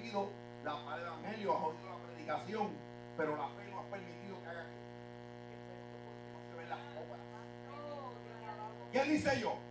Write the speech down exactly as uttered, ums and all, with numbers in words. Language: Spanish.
jodido la paz del evangelio, ha jodido la predicación, pero la fe no ha permitido que haga efecto porque no se ven las obras. ¿Qué dice yo?